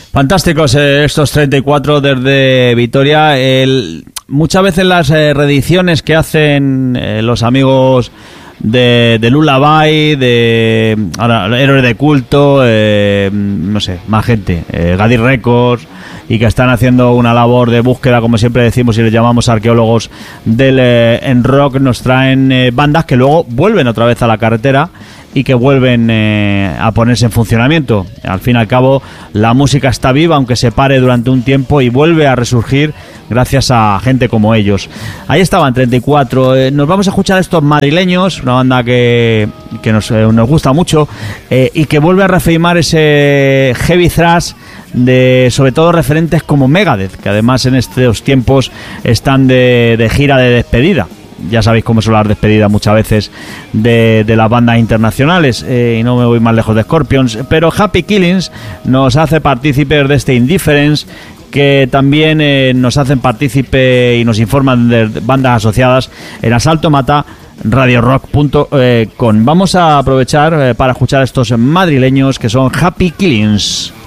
Fantásticos estos 34 desde Vitoria. Muchas veces las reediciones que hacen los amigos de Lullaby, de ahora Héroes de Culto, no sé, más gente, Gadir Records, y que están haciendo una labor de búsqueda, como siempre decimos y les llamamos arqueólogos del en rock, nos traen bandas que luego vuelven otra vez a la carretera y que vuelven a ponerse en funcionamiento. Al fin y al cabo, la música está viva, aunque se pare durante un tiempo, y vuelve a resurgir gracias a gente como ellos. Ahí estaban 34. Nos vamos a escuchar a estos madrileños, una banda que nos gusta mucho, y que vuelve a reafirmar ese heavy thrash de sobre todo referentes como Megadeth, que además en estos tiempos están de gira de despedida. Ya sabéis cómo son las despedidas muchas veces de las bandas internacionales, y no me voy más lejos de Scorpions, pero Happy Killings nos hace partícipes de este Indifference, que también nos hacen partícipe y nos informan de bandas asociadas en Asalto Mata radiorock.com. Vamos a aprovechar para escuchar a estos madrileños que son Happy Killings.